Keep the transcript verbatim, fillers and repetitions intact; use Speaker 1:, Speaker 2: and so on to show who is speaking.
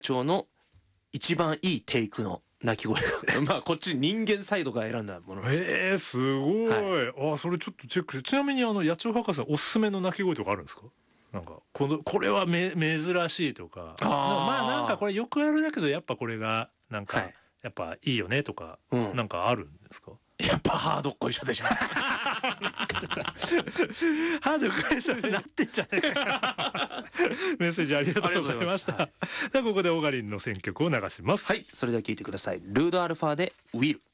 Speaker 1: 鳥の一番いいテイクの鳴き声がまあこっち人間サイドが選んだものです。
Speaker 2: えー、すごい、はい、あそれちょっとチェックして。ちなみにあの野鳥博士おすすめの鳴き声とかあるんですか？なんかこのこれはめ珍しいとか、あまあなんかこれよくあるだけどやっぱこれがなんか、はい、やっぱいいよねとか、うん、なんかあるんですか？
Speaker 1: やっぱハードっこいしょでしょハ
Speaker 2: ードっこいしょになってんじゃないかメッセージありがとうございました。ではここでオガリンの選曲を流します。
Speaker 1: はい、それでは聴いてください。ルードアルファでウィル。